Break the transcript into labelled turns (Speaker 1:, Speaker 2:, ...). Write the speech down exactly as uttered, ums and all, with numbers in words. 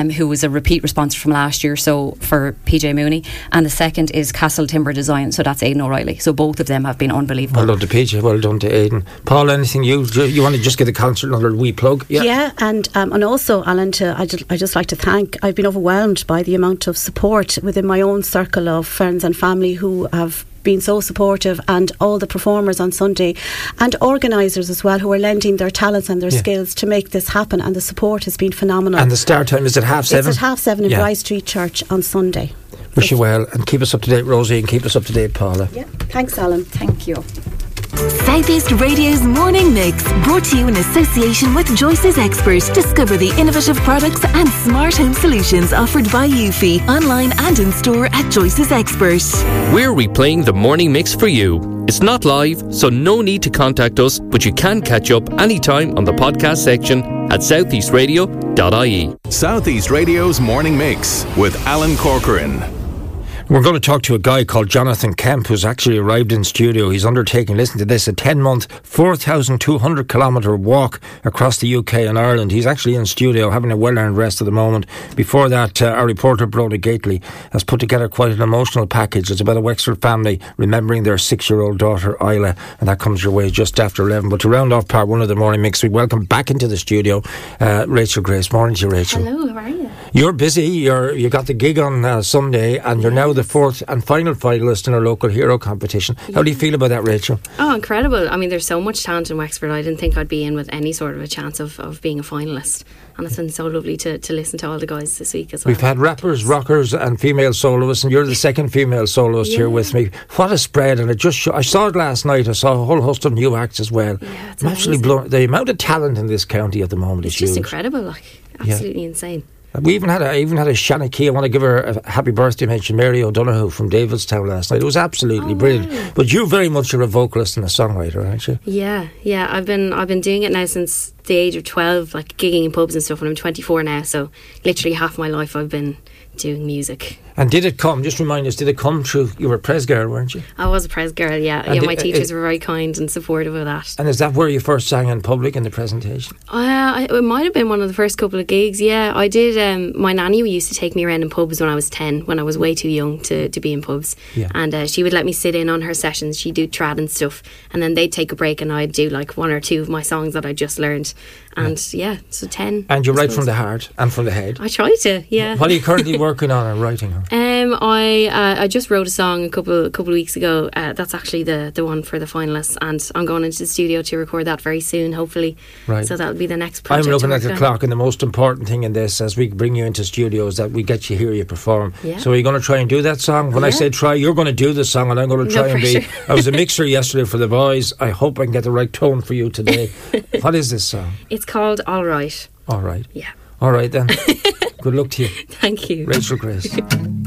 Speaker 1: um, who was a repeat responder from last year, so for P J Mooney, and the second is Castle Timber Design, so that's Aidan O'Reilly. So both of them have been unbelievable.
Speaker 2: Well done to P J, well done to Aidan. Paul, anything you you want to just get the concert another wee plug?
Speaker 3: Yeah, yeah and um, and also, Alan, to, I just I just like to thank. I've been overwhelmed by the amount of support within my own circle of friends and family who have been so supportive, and all the performers on Sunday and organisers as well, who are lending their talents and their yeah. skills to make this happen, and the support has been phenomenal.
Speaker 2: And the start time is at half seven?
Speaker 3: It's at half seven in
Speaker 2: yeah.
Speaker 3: Bryce Street Church on Sunday.
Speaker 2: Wish you well, and keep us up to date, Rosie, and keep us up to date, Paula.
Speaker 3: Yeah, thanks, Alan.
Speaker 1: Thank you.
Speaker 4: Southeast Radio's Morning Mix, brought to you in association with Joyce's Expert. Discover the innovative products and smart home solutions offered by Eufy, online and in store at Joyce's Expert.
Speaker 5: We're replaying the Morning Mix for you. It's not live, so no need to contact us, but you can catch up anytime on the podcast section at southeast radio dot I E.
Speaker 6: Southeast Radio's Morning Mix with Alan Corcoran.
Speaker 2: We're going to talk to a guy called Jonathan Kemp, who's actually arrived in studio. He's undertaking, listen to this, a ten-month, four thousand two hundred kilometre walk across the U K and Ireland. He's actually in studio having a well-earned rest at the moment. Before that, uh, our reporter, Brona Gately, has put together quite an emotional package. It's about a Wexford family remembering their six-year-old daughter, Isla, and that comes your way just after eleven. But to round off part one of the Morning Mix, we welcome back into the studio uh, Rachel Grace. Morning to you, Rachel.
Speaker 7: Hello, how are you?
Speaker 2: You're busy. You're, you got the gig on uh, Sunday, and you're now the fourth and final finalist in our local hero competition. How yeah. do you feel about that, Rachel?
Speaker 7: Oh, incredible. I mean, there's so much talent in Wexford. I didn't think I'd be in with any sort of a chance of, of being a finalist. And it's been so lovely to, to listen to all the guys this week as well.
Speaker 2: We've had rappers, rockers and female soloists, and you're the second female soloist yeah. here with me. What a spread. And it just show, I saw it last night. I saw a whole host of new acts as well.
Speaker 7: Yeah, it's
Speaker 2: I'm actually blown. The amount of talent in this county at the moment
Speaker 7: it's
Speaker 2: is
Speaker 7: just
Speaker 2: huge.
Speaker 7: incredible, like absolutely yeah. insane.
Speaker 2: We even had a, even had a Shanachie. I want to give her a happy birthday mention, Mary O'Donoghue from Davidstown last night. It was absolutely
Speaker 7: oh,
Speaker 2: brilliant.
Speaker 7: Wow.
Speaker 2: But you very much are a vocalist and a songwriter, aren't you?
Speaker 7: Yeah, yeah. I've been I've been doing it now since the age of twelve, like gigging in pubs and stuff. And I'm twenty-four now, so literally half my life I've been doing music.
Speaker 2: And did it come, just remind us, did it come through, you were a Pres girl, weren't you?
Speaker 7: I was a Pres girl, yeah.
Speaker 2: And
Speaker 7: yeah,
Speaker 2: it,
Speaker 7: my teachers
Speaker 2: it,
Speaker 7: were very kind and supportive of that.
Speaker 2: And is that where you first sang in public in the presentation?
Speaker 7: Uh, it might have been one of the first couple of gigs, yeah. I did, um, my nanny used to take me around in pubs when I was ten, when I was way too young to, to be in pubs.
Speaker 2: Yeah.
Speaker 7: And uh, she would let me sit in on her sessions. She'd do trad and stuff, and then they'd take a break and I'd do like one or two of my songs that I just learned. And yeah, yeah so ten.
Speaker 2: And you write from the heart and from the head?
Speaker 7: I try to, yeah.
Speaker 2: What are you currently working on and writing on?
Speaker 7: Um, I uh, I just wrote a song a couple a couple of weeks ago. Uh, that's actually the, the one for the finalists, and I'm going into the studio to record that very soon, hopefully.
Speaker 2: Right.
Speaker 7: So that'll be the next project.
Speaker 2: I'm looking at the on. clock, and the most important thing in this, as we bring you into studio, is that we get you here, you perform.
Speaker 7: Yeah.
Speaker 2: So are you going to try and do that song? When
Speaker 7: yeah.
Speaker 2: I say try, you're going to do the song, and I'm going to try
Speaker 7: no
Speaker 2: and
Speaker 7: pressure.
Speaker 2: be. I was a mixer yesterday for the boys. I hope I can get the right tone for you today. What is this song?
Speaker 7: It's called All Right.
Speaker 2: All right.
Speaker 7: Yeah.
Speaker 2: All right then. Good luck to you.
Speaker 7: Thank you.
Speaker 2: Rachel Grace.